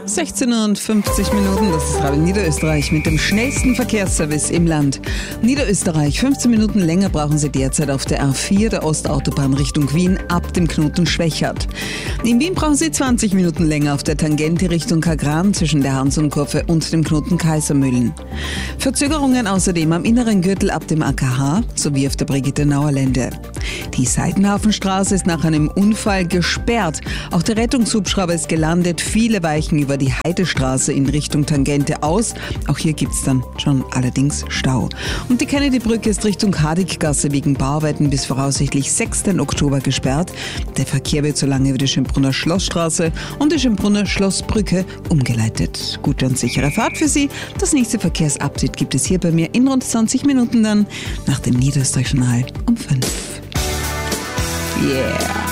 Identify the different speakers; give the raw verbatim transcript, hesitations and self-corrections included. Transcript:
Speaker 1: sechzehn Uhr und fünfzig Minuten, das ist Radio Niederösterreich mit dem schnellsten Verkehrsservice im Land. Niederösterreich, fünfzehn Minuten länger brauchen Sie derzeit auf der A vier, der Ostautobahn Richtung Wien, ab dem Knoten Schwechat. In Wien brauchen Sie zwanzig Minuten länger auf der Tangente Richtung Kagran zwischen der Hansonkurve und dem Knoten Kaisermühlen. Verzögerungen außerdem am inneren Gürtel ab dem A K H sowie auf der Brigitte-Nauer-Lände. Die Seitenhafenstraße ist nach einem Unfall gesperrt. Auch der Rettungshubschrauber ist gelandet. Viele weichen über die Heidestraße in Richtung Tangente aus. Auch hier gibt es dann schon allerdings Stau. Und die Kennedy-Brücke ist Richtung Hadiggasse wegen Bauarbeiten bis voraussichtlich sechsten Oktober gesperrt. Der Verkehr wird so lange wie die Schönbrunner Schlossstraße und die Schönbrunner Schlossbrücke umgeleitet. Gute und sichere Fahrt für Sie. Das nächste Verkehrsupdate gibt es hier bei mir in rund zwanzig Minuten dann nach dem Niederösterreich-Journal um fünf. Yeah.